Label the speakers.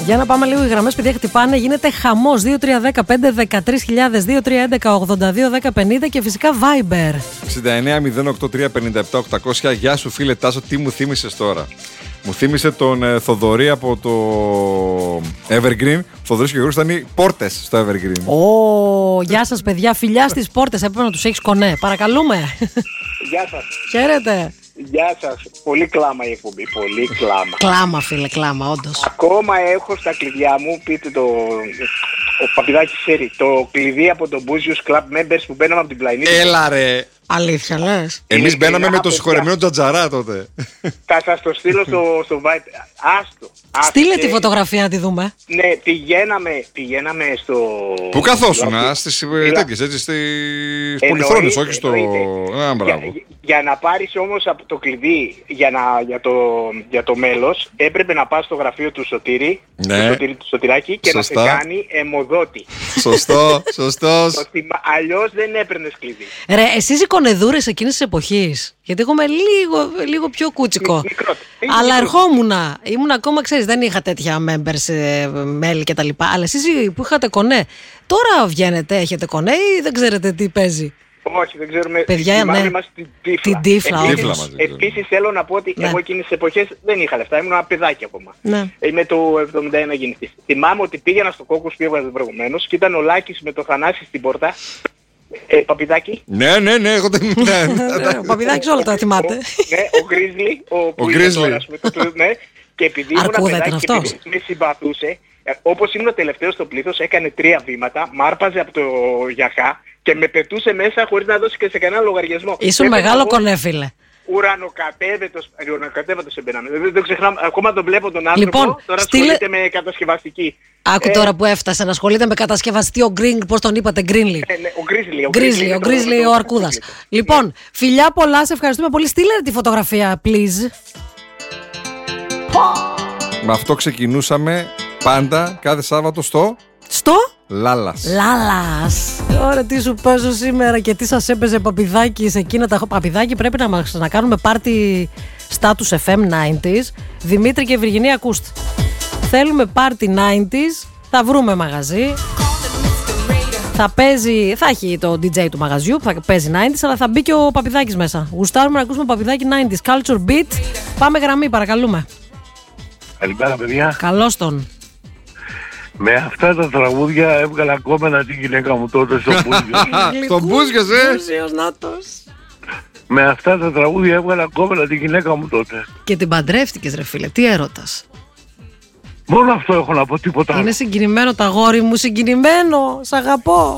Speaker 1: Για να πάμε λίγο, οι γραμμές παιδιά χτυπάνε, γίνεται χαμός. 2310-513.000, 2311-82-1050 και φυσικά Viber
Speaker 2: 69-08-357-800. Γεια σου φίλε Τάσο, τι μου θύμισες τώρα? Μου θύμισε τον Θοδωρή από το Evergreen. Ο Θοδωρής και ο Γιώργος ήταν οι πόρτες στο Evergreen.
Speaker 1: Γεια σας παιδιά, φιλιά στις πόρτες. Έπρεπε να τους έχεις κονέ, παρακαλούμε.
Speaker 3: Γεια σας.
Speaker 1: Χαίρετε.
Speaker 3: Γεια σας. Πολύ κλάμα η εκπομπή. Πολύ κλάμα.
Speaker 1: Κλάμα φίλε, κλάμα όντως.
Speaker 3: Ακόμα έχω στα κλειδιά μου, πείτε το... Ο Παπηδάκης ξέρει, το κλειδί από το Boozio's Club Members που μπαίναμε από την πλαϊνή.
Speaker 2: Έλα ρε.
Speaker 1: Αλήθεια λες?
Speaker 2: Εμείς μπαίναμε με το συγχωρεμένο Τζατζαρά τότε.
Speaker 3: Θα σας το στείλω στο Viber. Άστο.
Speaker 1: Στείλε τη φωτογραφία να τη δούμε.
Speaker 3: Ναι, πηγαίναμε στο...
Speaker 2: Πού καθόσουνα, στις τέτοιες, έτσι, στις πολυθρόνες, όχι στο...
Speaker 3: Για να πάρεις όμως από το κλειδί για το μέλος, έπρεπε να πας στο γραφείο του Σωτήρη, του Σωτηράκη και
Speaker 2: σωστά.
Speaker 3: να σε κάνει αιμοδότη.
Speaker 2: Σωστός.
Speaker 3: Αλλιώς δεν έπαιρνες κλειδί.
Speaker 1: Ρε, εσείς οι κονεδούρες εκείνης της εποχής, γιατί εγώ είμαι λίγο πιο κούτσικο. Αλλά ερχόμουνα, ήμουν ακόμα, ξέρεις, δεν είχα τέτοια members, μέλη κτλ. Αλλά εσείς που είχατε κονέ, τώρα βγαίνετε, έχετε κονέ ή δεν ξέρετε τι παίζει?
Speaker 3: Όχι, δεν ξέρουμε.
Speaker 1: Παιδιά, ναι. Την τύφλα.
Speaker 3: Επίσης θέλω να πω ότι εγώ εκείνες τις εποχές δεν είχα λεφτά, ήμουν ένα παιδάκι ακόμα.
Speaker 1: Ναι.
Speaker 3: Είμαι το 71 γεννηθής. Θυμάμαι ότι πήγαινα στο Κόκκους που έβγαζε προηγουμένως και ήταν ο Λάκης με το Θανάση στην πόρτα. Παπηδάκη.
Speaker 2: Ναι, εγώ δεν...
Speaker 1: Ο Παπηδάκης όλα τα θυμάται.
Speaker 3: Ναι, ο Γκρίζλι. Ναι, και επειδή ήμουν παιδάκι και με συμπαθούσε, όπως ήμουν ο τελευταίος στο πλήθος, έκανε 3 βήματα, μ' άρπαζε από το γιαχά και με πετούσε μέσα χωρίς να δώσει και σε κανένα λογαριασμό.
Speaker 1: Ήσουν μεγάλο κονέ, φίλε.
Speaker 3: Ουρανοκατέβετος εμπαινάμε. Δεν ξεχνάμε, ακόμα τον βλέπω τον άνθρωπο,
Speaker 1: λοιπόν,
Speaker 3: τώρα ασχολείται με κατασκευαστική.
Speaker 1: Άκου τώρα που έφτασε να ασχολείται με κατασκευαστή ο Γκρινγκ, πώς τον είπατε, Γκρίνλι. Ο Γκρίζλι, ο Αρκούδας. Λοιπόν, φιλιά πολλά, σε ευχαριστούμε πολύ. Στείλε τη φωτογραφία, please.
Speaker 2: Με αυτό ξεκινούσαμε πάντα κάθε Σάββατο στο Λάλας.
Speaker 1: Ωραία, τι σου παίζω σήμερα και τι σας έπαιζε Παπηδάκη σε εκείνα τα... Παπηδάκη, πρέπει να κάνουμε πάρτι status FM 90s. Δημήτρη και Βυργινία, ακούστε. Θέλουμε πάρτι 90s, θα βρούμε μαγαζί. Θα έχει το DJ του μαγαζιού που θα παίζει 90s, αλλά θα μπει και ο Παπηδάκης μέσα. Γουστάρουμε να ακούσουμε Παπηδάκη 90s. Culture Beat. Πάμε γραμμή, παρακαλούμε.
Speaker 4: Καλημέρα, παιδιά.
Speaker 1: Καλώς τον.
Speaker 4: Με αυτά τα τραγούδια έβγαλα κόμενα τη γυναίκα μου τότε στο Μπούζιος.
Speaker 2: Στο Μπούζιος,
Speaker 1: Μπούζιος, νάτος.
Speaker 4: Με αυτά τα τραγούδια έβγαλα κόμενα τη γυναίκα μου τότε.
Speaker 1: Και την παντρεύτηκες ρε φίλε, τι έρωτας.
Speaker 4: Μόνο αυτό έχω να πω, τίποτα.
Speaker 1: Είναι συγκινημένο το αγόρι μου, συγκινημένο, σ' αγαπώ.